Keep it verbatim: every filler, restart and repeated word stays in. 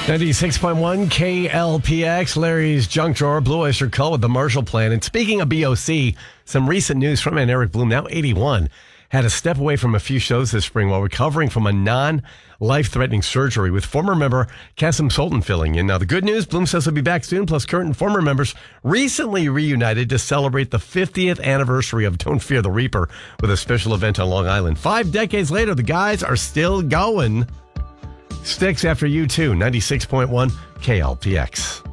ninety-six point one K L P X, Larry's Junk Drawer, Blue Oyster Cult with the Marshall Plan. And speaking of B O C, some recent news from man Eric Bloom, now eighty-one, had to step away from a few shows this spring while recovering from a non-life-threatening surgery with former member Kasim Sultan filling in. Now, the good news, Bloom says he'll be back soon, plus current and former members recently reunited to celebrate the fiftieth anniversary of Don't Fear the Reaper with a special event on Long Island. Five decades later, the guys are still going. Sticks after you too, ninety-six point one K L P X.